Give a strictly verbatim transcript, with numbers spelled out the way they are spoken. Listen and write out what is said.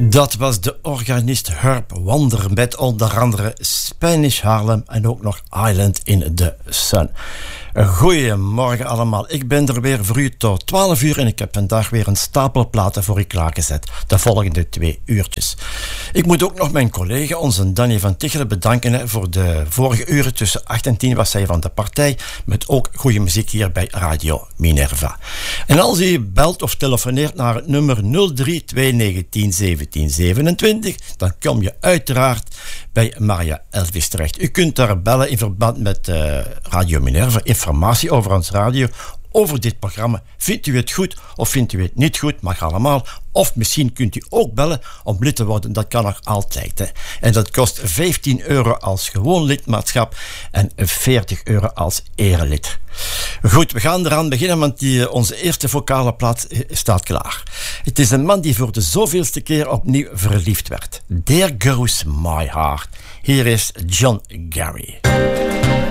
Dat was de organist Herb Wander met onder andere Spanish Harlem en ook nog Island in the Sun. Goedemorgen allemaal, ik ben er weer voor u tot twaalf uur en ik heb vandaag weer een stapel platen voor u klaargezet, de volgende twee uurtjes. Ik moet ook nog mijn collega, onze Danny van Tichelen, bedanken voor de vorige uren. Tussen acht en tien was zij van de partij, met ook goede muziek hier bij Radio Minerva. En als u belt of telefoneert naar het nummer nul drie twee negentien zeventien zevenentwintig, dan kom je uiteraard bij Maria Elvis terecht. U kunt daar bellen in verband met uh, Radio Minerva, informatie over ons radio, over dit programma. Vindt u het goed of vindt u het niet goed? Mag allemaal. Of misschien kunt u ook bellen om lid te worden. Dat kan nog altijd. Hè. En dat kost vijftien euro als gewoon lidmaatschap en veertig euro als erelid. Goed, we gaan eraan beginnen, want die, onze eerste vocale plaat staat klaar. Het is een man die voor de zoveelste keer opnieuw verliefd werd. There Goes My Heart. Hier is John Gary.